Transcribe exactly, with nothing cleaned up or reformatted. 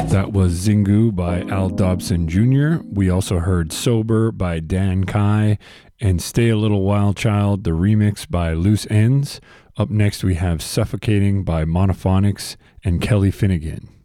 That was Zingu by Al Dobson Junior We also heard Sober by Dan Kai and Stay a Little While Child, the remix by Loose Ends. Up next we have Suffocating by Monophonics and Kelly Finnegan.